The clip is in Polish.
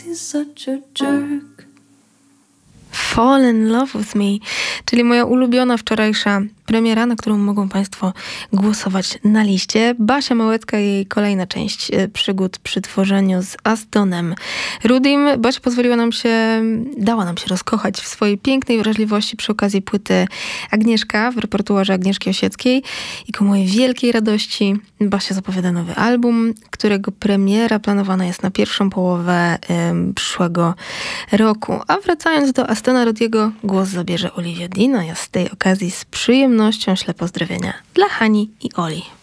He's such a jerk. Fall in Love with Me, czyli moja ulubiona wczorajsza premiera, na którą mogą Państwo głosować na liście. Basia Małecka i jej kolejna część przygód przy tworzeniu z Astonem Rudim. Basia dała nam się rozkochać w swojej pięknej wrażliwości przy okazji płyty Agnieszka w repertuarze Agnieszki Osieckiej. I ku mojej wielkiej radości Basia zapowiada nowy album, którego premiera planowana jest na pierwszą połowę przyszłego roku. A wracając do Astona Rudiego, głos zabierze Olivia Dean, a ja z tej okazji z przyjemnością ślę pozdrowienia dla Hani i Oli.